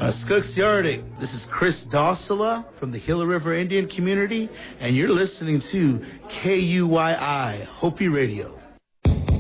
Skooksyardik. This is Chris Dossala from the Gila River Indian Community, and you're listening to KUYI Hopi Radio.